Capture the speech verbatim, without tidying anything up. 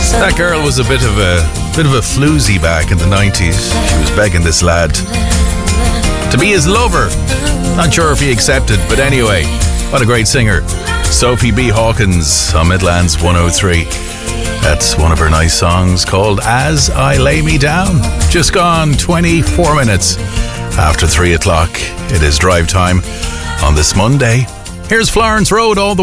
That girl was a bit of a bit of a floozy back in the nineties. She was begging this lad to be his lover. Not sure if he accepted, but anyway, what a great singer. Sophie B. Hawkins on Midlands one oh three. That's one of her nice songs called As I Lay Me Down. Just gone twenty-four minutes after three o'clock. It is drive time on this Monday. Here's Florence Road all the